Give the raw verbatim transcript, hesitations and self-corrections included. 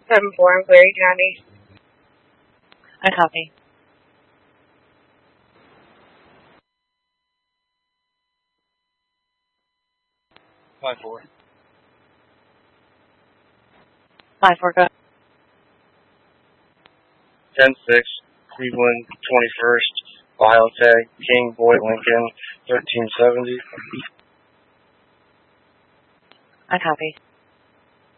seven four in Clary County. I copy. Five four. Five four, go. Ten six. Cleveland twenty first. Biotech. King Boyd Lincoln thirteen seventy. I copy.